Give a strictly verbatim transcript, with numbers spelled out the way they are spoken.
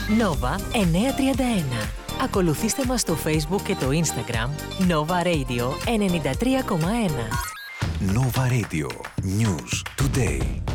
Nova εννιακόσια τριάντα ένα. Ακολουθήστε μας στο Facebook και το Instagram Nova Radio ενενήντα τρία κόμμα ένα. Nova Radio. News Today.